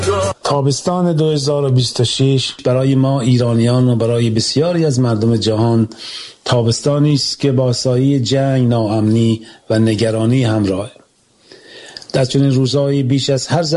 تابستان 2026 برای ما ایرانیان و برای بسیاری از مردم جهان تابستانی است که با سایه جنگ، ناامنی و نگرانی همراه. در چنین روزهای بیش از هر